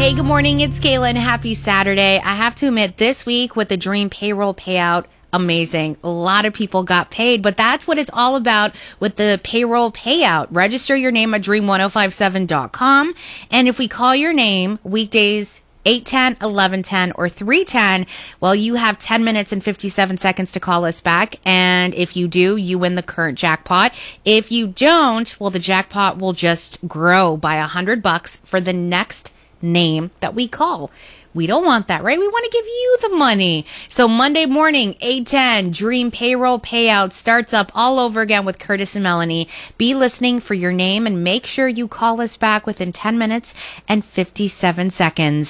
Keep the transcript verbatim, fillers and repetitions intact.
Hey, good morning. It's Kayla and happy Saturday. I have to admit, this week with the Dream payroll payout, amazing. A lot of people got paid, but that's what it's all about with the payroll payout. Register your name at dream ten fifty-seven dot com. And if we call your name weekdays eight ten, eleven ten, or three ten, well, you have ten minutes and fifty-seven seconds to call us back. And if you do, you win the current jackpot. If you don't, well, the jackpot will just grow by a hundred bucks for the next name that we call. We don't want that, right? We want to give you the money. So Monday morning, eight ten, Dream Payroll Payout starts up all over again with Curtis and Melanie. Be listening for your name and make sure you call us back within ten minutes and fifty-seven seconds.